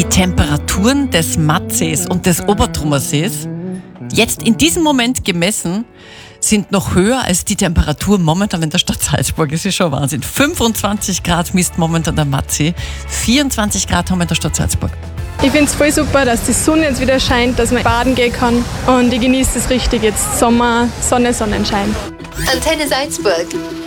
Die Temperaturen des Mattsees und des Obertrummersees, jetzt in diesem Moment gemessen, sind noch höher als die Temperatur momentan in der Stadt Salzburg. Das ist schon Wahnsinn. 25 Grad misst momentan der Mattsee, 24 Grad haben wir in der Stadt Salzburg. Ich finde es voll super, dass die Sonne jetzt wieder scheint, dass man baden gehen kann. Und ich genieße es richtig jetzt. Sommer, Sonne, Sonnenschein. Antenne Salzburg.